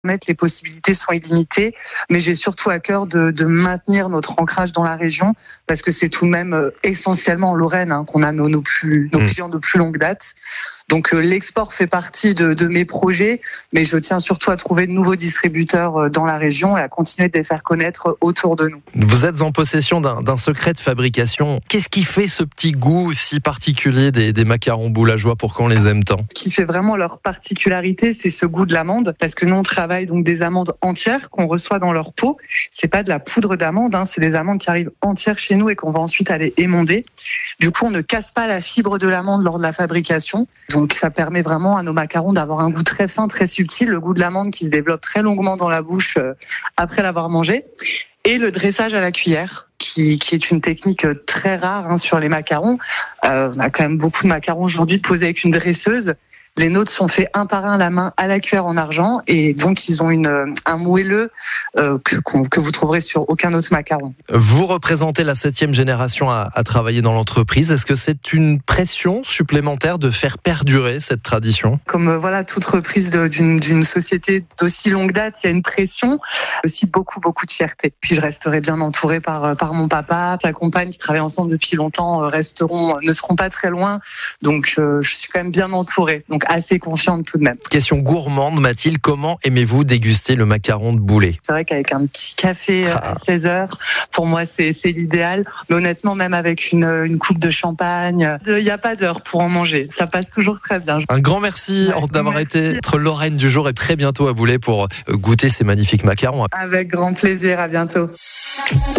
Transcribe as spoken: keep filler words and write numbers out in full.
Les possibilités sont illimitées, mais j'ai surtout à cœur de, de maintenir notre ancrage dans la région, parce que c'est tout de même euh, essentiellement en Lorraine hein, qu'on a nos, nos, plus, nos mmh. clients de plus longue date. Donc euh, l'export fait partie de, de mes projets, mais je tiens surtout à trouver de nouveaux distributeurs euh, dans la région et à continuer de les faire connaître autour de nous. Vous êtes en possession d'un, d'un secret de fabrication. Qu'est-ce qui fait ce petit goût si particulier des, des macarons boules à joie pour qu'on les aime tant? Ce qui fait vraiment leur particularité, c'est ce goût de l'amande, parce que nous on travaille donc des amandes entières qu'on reçoit dans leur pot. C'est pas de la poudre d'amande, hein, c'est des amandes qui arrivent entières chez nous et qu'on va ensuite aller émonder. Du coup, on ne casse pas la fibre de l'amande lors de la fabrication. Donc, ça permet vraiment à nos macarons d'avoir un goût très fin, très subtil, le goût de l'amande qui se développe très longuement dans la bouche euh, après l'avoir mangé. Et le dressage à la cuillère, qui, qui est une technique très rare hein, sur les macarons. Euh, on a quand même beaucoup de macarons aujourd'hui posés avec une dresseuse. Les nôtres sont faits un par un à la main à la cuillère en argent et donc ils ont une, un moelleux euh, que, que vous trouverez sur aucun autre macaron. Vous représentez la septième génération à, à travailler dans l'entreprise. Est-ce que c'est une pression supplémentaire de faire perdurer cette tradition? Comme euh, voilà, toute reprise de, d'une, d'une société d'aussi longue date, il y a une pression, aussi beaucoup beaucoup de fierté. Puis je resterai bien entourée par par mon papa, la compagne qui travaille ensemble depuis longtemps resteront, ne seront pas très loin. Donc euh, je suis quand même bien entourée. Donc assez confiante tout de même. Question gourmande, Mathilde, comment aimez-vous déguster le macaron de boulet? C'est vrai qu'avec un petit café à seize heures, pour moi c'est, c'est l'idéal. Mais honnêtement, même avec une, une coupe de champagne, il n'y a pas d'heure pour en manger. Ça passe toujours très bien. Un grand merci ouais, d'avoir merci. été notre Lorraine du jour et très bientôt à Boulay pour goûter ces magnifiques macarons. Avec grand plaisir, à bientôt.